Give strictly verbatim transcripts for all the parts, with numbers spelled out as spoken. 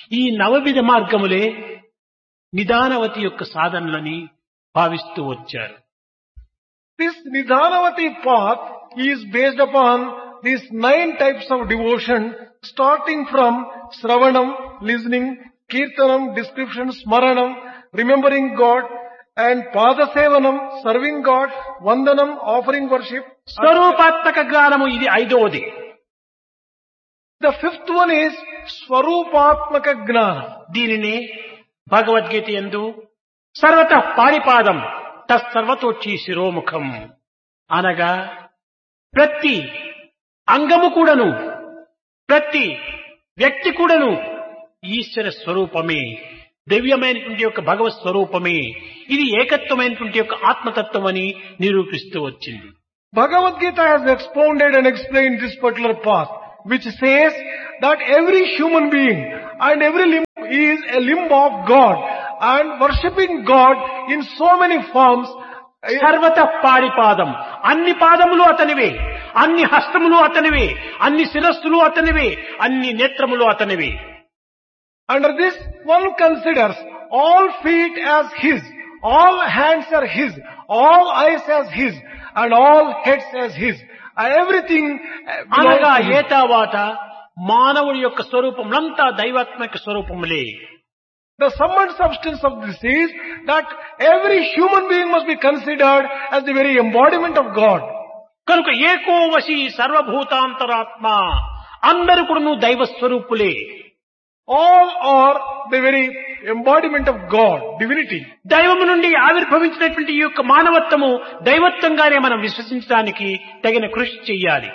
ఈ నవవిధ మార్గములే నిదానవతి యొక్క సాధనలని భావిస్తూ వచ్చారు. This Nidhanavati path is based upon these nine types of devotion, starting from Sravanam, listening, Kirtanam, description, Smaranam, remembering God, and Padasevanam, serving God, Vandanam, offering worship. స్వరూపాత్మక జ్ఞానము ఇది ఐదవది. The fifth one is Swarupatmaka Gnana. దీనిని భగవద్గీత యందు సర్వతః పాణిపాదం తత్సర్వతోచ్చి శిరోముఖం అనగా ప్రతి అంగము కూడాను ప్రతి వ్యక్తి కూడాను ఈశ్వర స్వరూపమే, దివ్యమైనటువంటి యొక్క భగవత్ స్వరూపమే. ఇది ఏకత్వమైనటువంటి యొక్క ఆత్మతత్వం అని నిరూపిస్తూ వచ్చింది. Bhagavad Gita has expounded and explained this particular path, which says that every human being and every limb is a limb of God, and worshipping God in so many forms. సర్వతః పాణిపాదం, అన్ని పాదములు అతనివే, అన్ని హస్తములు అతనివే, అన్ని శిరస్సులు అతనివే, అన్ని నేత్రములు అతనివే. Under this, one considers all feet as his, all hands are his, all eyes as his, and all heads as his. Everything అనగా ఏతావాత మానవుడి యొక్క స్వరూపములంతా దైవాత్మిక స్వరూపములే. The sum and substance of this is that every human being must be considered as the very embodiment of God. కనుక ఏకో వశి సర్వభూతాంతరాత్మ, అందరూ కూడా దైవ స్వరూపులే. All are the very embodiment of God, divinity. దైవము నుండి ఆవిర్భవించినటువంటి ఈ యొక్క మానవత్వము దైవత్వంగానే మనం విశ్వసించడానికి తగిన కృషి చేయాలి.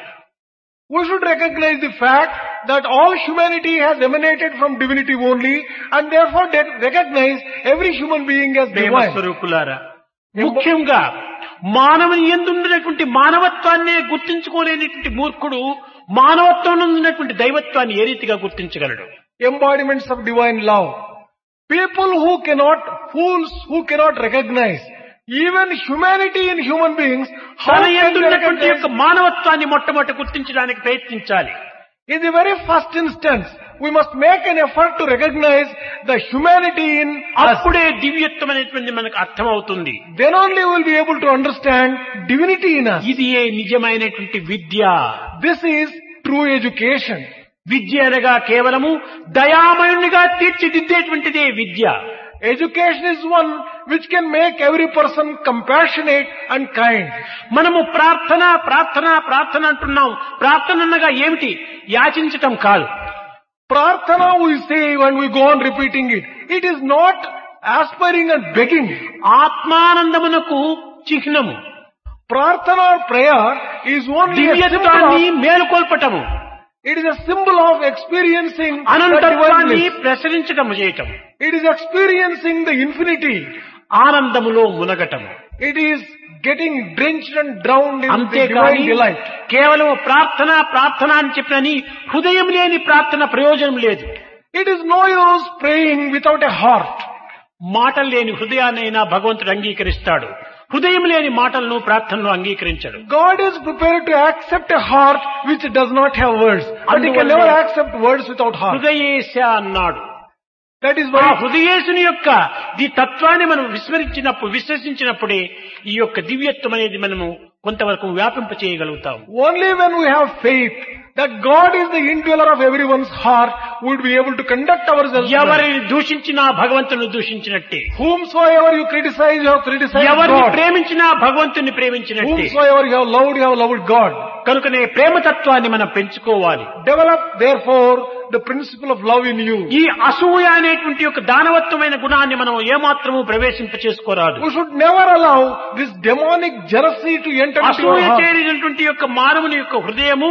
We should recognize the fact that all humanity has emanated from divinity only, and therefore recognize every human being as divine. స్వరూపులారా, ముఖ్యంగా మానవుని యందు ఉన్నటువంటి మానవత్వాన్ని గుర్తించుకోలేనటువంటి మూర్ఖుడు మానవత్వం ఉన్నటువంటి దైవత్వాన్ని ఏ రీతిగా గుర్తించగలడు? Embodiments of divine love. People who cannot, fools who cannot recognize even humanity in human beings, how can they recognize? యొక్క మానవత్వాన్ని మొట్టమొదట గుర్తించడానికి ప్రయత్నించాలి. In the very first instance, we must make an effort to recognize the humanity in us. అప్పుడే దివ్యత్వం అనేటువంటి మనకు అర్థమవుతుంది. Then only we will be able to understand divinity in us. ఇది నిజమైనటువంటి విద్య. This is true education. విద్య అనగా కేవలము దయామయునిగా తీర్చిదిద్దేటువంటిదే విద్య. Education is one which can make every person compassionate and kind. మనము ప్రార్థన ప్రార్థన ప్రార్థన అంటున్నాం. ప్రార్థన అనగా ఏమిటి? యాచించటం కాదు. Prarthana we say when we go on repeating it. It is not aspiring and begging. ఆత్మానందమునకు చిహ్నము. Prarthana or prayer is only a symbol of మేలుకొల్పటము. It is a symbol of experiencing అనంతత్వాన్ని ప్రసరించటము చేయటం. It is experiencing the infinity. ఆనందములో మునగటము. It is getting drenched and drowned in the divine delight. కేవలం ప్రార్థన ప్రార్థన అని చెప్పని హృదయం లేని ప్రార్థన ప్రయోజనం లేదు. It is no use praying without a heart. మాటలు లేని హృదయాన్నైనా భగవంతుడు అంగీకరిస్తాడు. హృదయం లేని మాటలను ప్రార్థనను అంగీకరించడు. God is prepared to accept a heart which does not have words, but he can never accept words without heart. హృదయేశ అన్నాడు. That is why హృదయేశుని యొక్క ఈ తత్వాన్ని మనం విస్మరించినప్పుడు విశ్వసించినప్పుడే ఈ యొక్క దివ్యత్వం అనేది మనము కొంతవరకు వ్యాపింప చేయగలుగుతాం. Only when we have faith that God is the indweller of everyone's heart, we would be able to conduct ourselves. ఎవరిని దూషించినా భగవంతుని దూషించినట్టే. Whomsoever you criticize, you have criticized God. ఎవరిని ప్రేమించినా భగవంతుని ప్రేమించినట్టే. Whomsoever you have loved, you have loved God. కనుకనే ప్రేమతత్వాన్ని మనం పెంచుకోవాలి. Develop therefore the principle of love in you. ఈ అసూయ అనేటువంటి ఒక దానవత్వమైన గుణాన్ని మనం ఏమాత్రము ప్రవేశింప చేసుకోరాదు. We should never allow this demonic jealousy to enter into our అసూయ heart. చేరినటువంటి యొక్క మానవుని యొక్క హృదయము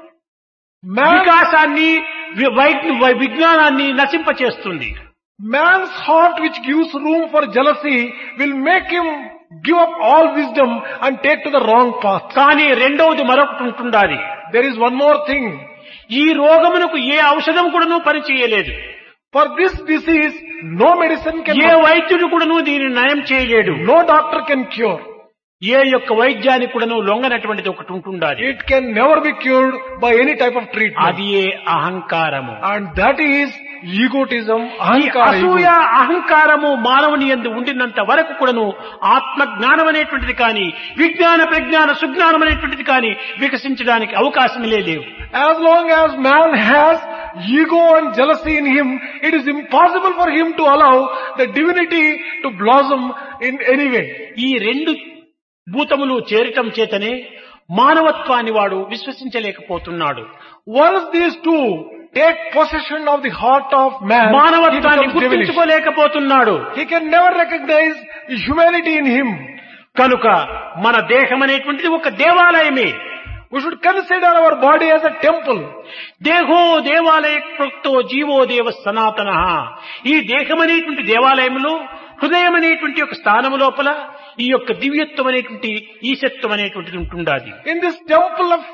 వికాసాన్ని విజ్ఞానాన్ని నశింపచేస్తుంది. Man's heart which gives room for jealousy will make him give up all wisdom and take to the wrong path. కానీ రెండవది మరొకటి ఉంటుండాలి. There is one more thing. ఈ రోగమునకు ఏ ఔషధం కూడాను పనిచేయలేదు. For this disease no medicine can ఏ వైద్యుడు కూడాను దీనిని నయం చేయలేడు. No doctor can cure. ఏ యొక్క వైద్యానికి కూడాను లొంగనటువంటిది ఒకటి ఉంటుండాలి. It can never be cured by any type of treatment. అది ఏ అహంకారము. And that is egotism, ఈ ahankara, అసూయ ego. అహంకారము మానవుని యందు ఉండినంత వరకు కూడాను ఆత్మ జ్ఞానం అనేటువంటిది కానీ విజ్ఞాన ప్రజ్ఞాన సుజ్ఞానం అనేటువంటిది కానీ వికసించడానికి అవకాశమే లేవు. As long as man has ego and jealousy in him, it is impossible for him to allow the divinity to blossom in any way. ఈ రెండు భూతములు చేరటం చేతనే మానవత్వాన్ని వాడు విశ్వసించలేకపోతున్నాడు. Once these two take possession of the heart of man, he మానవత్వాన్ని becomes devilish. గుర్తించుకోలేకపోతున్నాడు. He can never recognize humanity in him. కనుక మన దేహం అనేటువంటిది ఒక దేవాలయమే. We should consider our body as a temple. దేహో దేవాలయ ప్రోక్తో జీవో దేవ సనాతన. ఈ దేహం అనేటువంటి దేవాలయంలో హృదయం అనేటువంటి ఒక స్థానం లోపల ఈ యొక్క దివ్యత్వం అనేటువంటి ఈశత్వం అనేటువంటిది ఉంటుండాది. In this temple of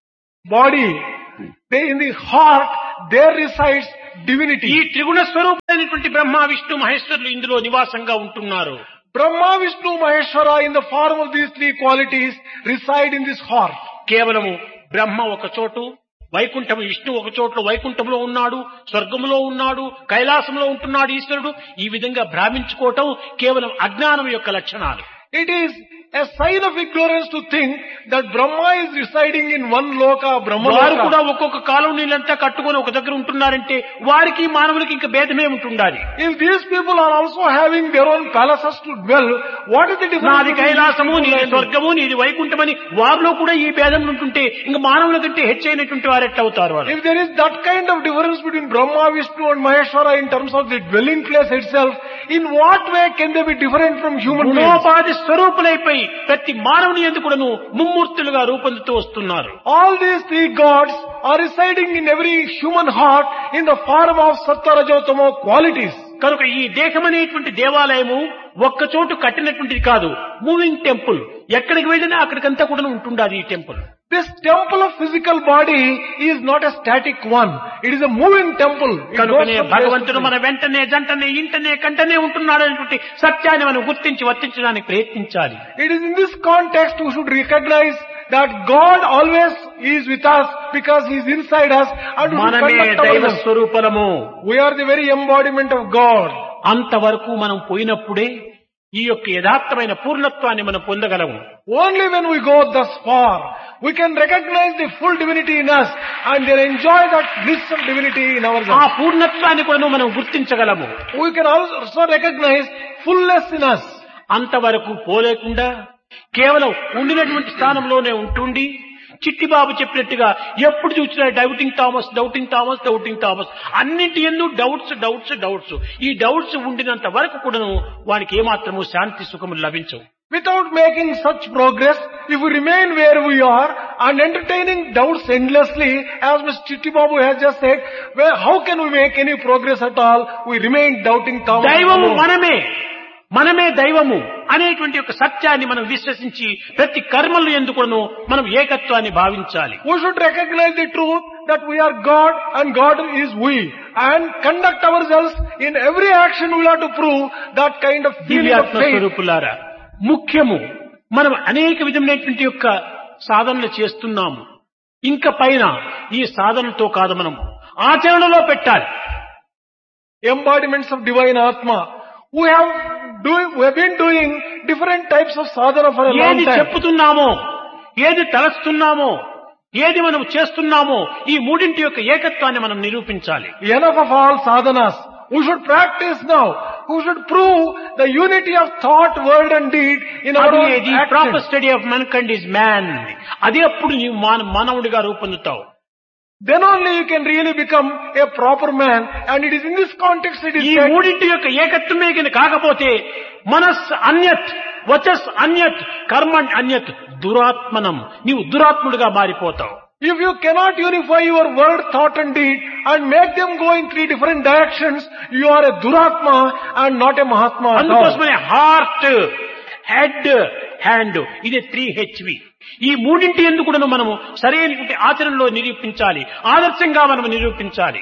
body, they, in the heart, there resides ఈ divinity. త్రిగుణ స్వరూపమైనటువంటి బ్రహ్మ విష్ణు మహేశ్వరులు ఇందులో నివాసంగా ఉంటున్నారు. Brahma, Vishnu, Maheshwara in the form of these three qualities reside in this heart. కేవలము బ్రహ్మ ఒక చోటు, వైకుంఠము విష్ణు ఒక చోట్ల వైకుంఠంలో ఉన్నాడు, స్వర్గంలో ఉన్నాడు, కైలాసంలో ఉంటున్నాడు ఈశ్వరుడు. ఈ విధంగా భ్రామించుకోవటం కేవలం అజ్ఞానం యొక్క లక్షణాలు. It is a sign of ignorance to think that Brahma is residing in one loka, Brahma వారు కూడా loka. ఒక్కొక్క కాలం నీళ్ళంతా కట్టుకొని ఒక దగ్గర ఉంటున్నారంటే వారికి మానవులకి ఇంకా భేదమే ఉంటుండాలి. If these people are also having their own palaces to dwell, what is the difference? నాది between కైలాసము, these నీది people? స్వర్గము, నీది వైకుంఠమని వారిలో కూడా ఈ భేదం ఉంటుంటే ఇంకా మానవుల కంటే హెచ్చైనటువంటి వారు ఎట్లవుతారు వారు? If there is that kind of difference between Brahma, Vishnu and Maheshwara in terms of the dwelling place itself, in what way can they be different from human beings? గుణోపాధి స్వరూపులైపై ప్రతి మానవుని యందు కూడాను ముమ్మూర్తులుగా రూపొందుతూ వస్తున్నారు. All these three gods are residing in every human heart in the form of Sattva, Rajo, Tamo qualities. కనుక ఈ దేహం అనేటువంటి దేవాలయము ఒక్క చోటు కట్టినటువంటిది కాదు, మూవింగ్ టెంపుల్. ఎక్కడికి వెళ్ళినా అక్కడికంతా కూడా ఉంటుండాలి ఈ temple. This temple of physical body is not a static one. It is a moving temple. It goes కనుకనే from place to భగవంతుడు place. మన వెంటనే జంటనే ఇంటనే కంటనే ఉంటున్నాడు అనేటువంటి సత్యాన్ని మనం గుర్తించి వర్తించడానికి ప్రయత్నించాలి. It is in this context we should recognize that God always is with us because He is inside us and we should మనమే conduct దైవ ourselves. స్వరూపలము. We are the very embodiment of God. అంతవరకు మనం పోయినప్పుడే ఈ యొక్క యథార్థమైన పూర్ణత్వాన్ని మనం పొందగలము. Only when we go thus far, we can recognize the full divinity in us and then enjoy that bliss of divinity in ఆ ourselves. పూర్ణత్వాన్ని కూడా మనం గుర్తించగలము. We can also recognize fullness in us. అంతవరకు పోలేకుండా కేవలం ఉండినటువంటి స్థానంలోనే ఉంటుండి చిట్టిబాబు చెప్పినట్టుగా ఎప్పుడు చూసినా doubting Thomas doubting Thomas doubting Thomas అన్నింటి ఎందు డౌట్స్ డౌట్స్ డౌట్స్ ఈ డౌట్స్ ఉండినంత వరకు కూడాను వానికి ఏమాత్రము శాంతి సుఖములు లభించవు. Without making such progress, if we remain where we are and entertaining doubts endlessly, as Mister Chitti Babu has just said, well, how can we make any progress at all? We remain doubting Thomas. దైవము మనమే, మనమే దైవము అనేటువంటి ఒక సత్యాన్ని మనం విశ్వసించి ప్రతి కర్మలు ఎందుకును మనం ఏకత్వాన్ని భావించాలి. We should recognize the truth that we are God and God is we, and conduct ourselves in every action. We have to prove that kind of feeling of దివ్యాత్మ faith. స్వరూపులారా, ముఖ్యము మనం అనేక విధమైనటువంటి యొక్క సాధనలు చేస్తున్నాము. ఇంకా పైన ఈ సాధనతో కాదు మనం ఆచరణలో పెట్టాలి. Embodiments of divine Atma. We have doing, we have been doing different types of sadhana for a long ఏది time. చెప్పుతున్నామో, ఏది తలస్తున్నామో, ఏది మనం చేస్తున్నామో ఈ మూడింటి యొక్క ఏకత్వాన్ని మనం నిరూపించాలి. Enough of all sadhanas. We should practice now. We should prove the unity of thought, word and deed in our అది own the proper action. Study of mankind is man. అదే అప్పుడు నీవు మాన- మానవుడిగా రూపొందుతావు. Then only you can really become a proper man, and it is in this context it is ఈ said, మూడింటి యొక్క ఏకత్వమే కింద కాకపోతే మనస్ అన్యత్, వచస్ అన్యత్, కర్మ అన్యత్, దురాత్మనం, నీవు దురాత్ముడిగా మారిపోతావు. if you cannot unify your word, thought and deed and make them go in three different directions, you are a duratma and not a mahatma at all. అందుకోసమనే heart, head, hand, ఇది three HV. ఈ మూడింటి ఎందుకు కూడా మనము సరైనటువంటి ఆచరణలో నిరూపించాలి, ఆదర్శంగా మనం నిరూపించాలి.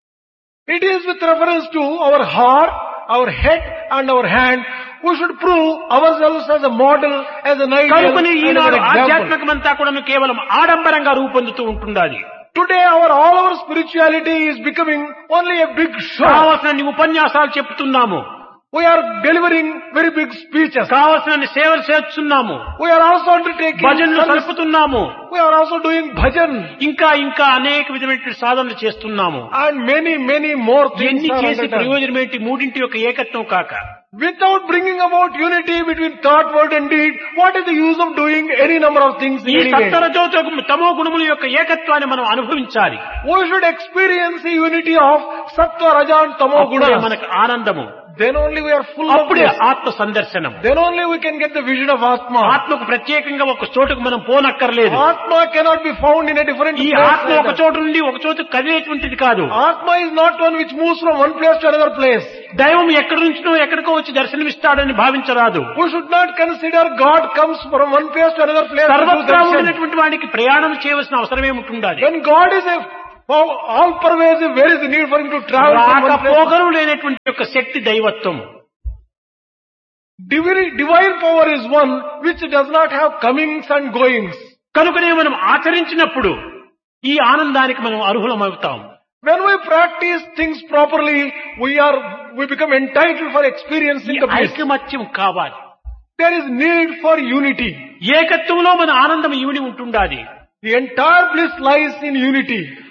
It is with reference to our heart, our head and our hand. We should prove ourselves as a model, as an ideal, కనుకనే and as Eenadu an example. ఆధ్యాత్మికమంతా కూడా కేవలం ఆడంబరంగా రూపొందుతూ ఉంటుండాలి. Today our all our spirituality is becoming only a big show. కావలసిన ఉపన్యాసాలు చెప్తున్నాము, We are delivering very big speeches. కావలసిన సేవలు చేస్తున్నాము, We are also undertaking భజనలు service. సలుపుతున్నాము, We are also doing bhajan ఇంకా ఇంకా అనేక విధమైన సాధనలు చేస్తున్నాము. and many many more things ఎన్ని are చేసి undertaken. ప్రయోజనం ఏంటి? మూడింటి యొక్క ఏకత్వం కాక Without bringing about unity between thought, word and deed, what is the use of doing any number of things in ఈ any way? సత్తరజోతో తమో గుణముల యొక్క ఏకత్వాన్ని మనం అనుభవించాలి. We should experience the unity of sattva, raja and tamo అప్పుడే gunas. మనకు ఆనందము, Then only we are full of అప్పుడే bliss. ఆత్మ సందర్శనం. Then only we can get the vision of Atma. ఆత్మకు ప్రత్యేకంగా ఒక చోటుకు మనం పోనక్కర్లేదు. Atma cannot be found in a different ఈ place. ఆత్మ ఒక చోటు నుండి ఒక చోటు కదిలేటువంటిది కాదు. Atma is not one which moves from one place to another place. దైవం ఎక్కడి నుంచినో ఎక్కడికో వచ్చి దర్శనమిస్తాడని భావించరాదు. We should not consider God comes from one place to another place. to do సర్వత్రా darshan. ఉండినటువంటి వాడికి ప్రయాణం చేయవలసిన అవసరమే ఉంటుండాలి. When God is a all pervasive, where is the need for him to travel from one place? రాకపోకలు లేనటువంటి యొక్క శక్తి దైవత్వం. Divine, divine power is one which does not have comings and goings. కనుకనే మనం ఆచరించినప్పుడు ఈ ఆనందానికి మనం అర్హులమవుతాం. When we practice things properly, we are we become entitled for experiencing ఈ the bliss. ఐకమత్యం కావాలి. There is need for unity. ఏకత్వంలో మన ఆనందం ఇమిడి ఉంటుండాలి. The entire bliss lies in unity.